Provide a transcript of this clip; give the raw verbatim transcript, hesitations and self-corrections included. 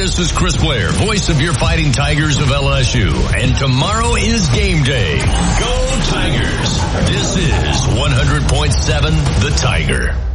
This is Chris Blair, voice of your Fighting Tigers of L S U. And tomorrow is game day. Go Tigers. This is one hundred point seven The Tiger.